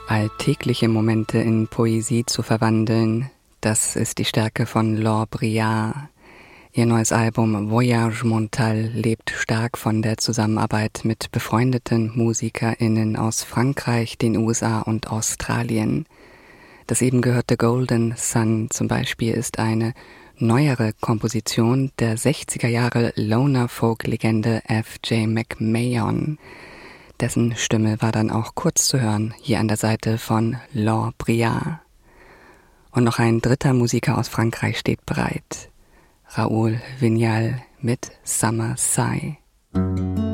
Alltägliche Momente in Poesie zu verwandeln, das ist die Stärke von Laure Briard. Ihr neues Album Voyage Mental lebt stark von der Zusammenarbeit mit befreundeten MusikerInnen aus Frankreich, den USA und Australien. Das eben gehörte Golden Sun zum Beispiel ist eine neuere Komposition der 60er Jahre Loner-Folk-Legende F.J. McMahon. Dessen Stimme war dann auch kurz zu hören, hier an der Seite von Laure Briard. Und noch ein dritter Musiker aus Frankreich steht bereit. Raoul Vignal mit Summer Sigh.